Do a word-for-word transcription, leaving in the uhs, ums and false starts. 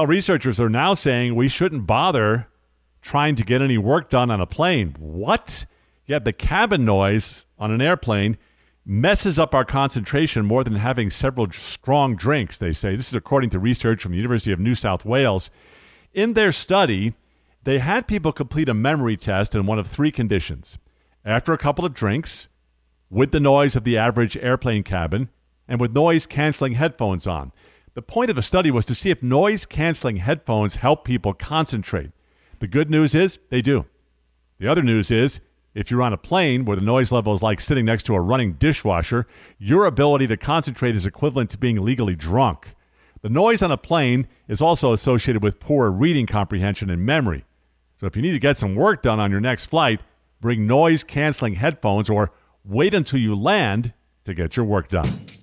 Well, researchers are now saying we shouldn't bother trying to get any work done on a plane. What? Yeah, the cabin noise on an airplane messes up our concentration more than having several strong drinks, they say. This is according to research from the University of New South Wales. In their study, they had people complete a memory test in one of three conditions. After a couple of drinks, with the noise of the average airplane cabin, and with noise-canceling headphones on. The point of the study was to see if noise-canceling headphones help people concentrate. The good news is they do. The other news is if you're on a plane where the noise level is like sitting next to a running dishwasher, your ability to concentrate is equivalent to being legally drunk. The noise on a plane is also associated with poor reading comprehension and memory. So if you need to get some work done on your next flight, bring noise-canceling headphones or wait until you land to get your work done.